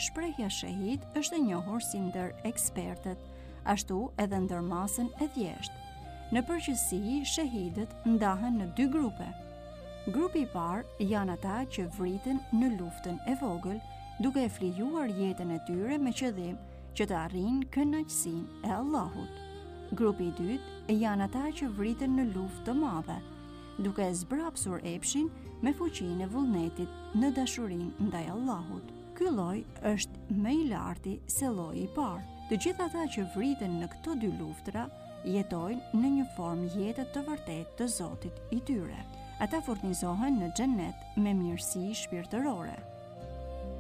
shprehja shahid është e njohur si ndër ekspertët, ashtu edhe ndër masën e thjeshtë. Në përgjithësi, shahidët ndahen në dy grupe. Grupi i parë janë ata që vriten në luftën e vogël, duke e flijuar jetën e tyre me qëllim që të arrijnë kënaqësinë e Allahut. Grupi i dytë janë ata që vriten në luftë të madhe, duke e zbrapsur epshin me fuqinë e vullnetit në dashurinë ndaj Allahut. Ky lloj është më i larti se lloji i parë. Të gjithë ata që vriten në këto dy luftra jetojnë në një formë jete të vërtetë të Zotit i tyre. Ata furnizohen në xhenet me mirësi shpirtërore.